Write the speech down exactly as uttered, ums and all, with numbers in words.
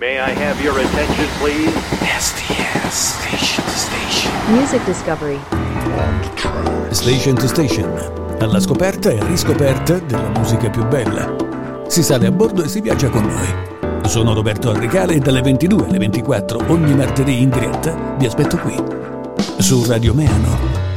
May I have your attention, please? S T S, Station to Station. Music Discovery. Station to Station, alla scoperta e riscoperta della musica più bella. Si sale a bordo e si viaggia con noi. Sono Roberto Arrecale e dalle ventidue alle ventiquattro ogni martedì in diretta vi aspetto qui, su Radio Meano.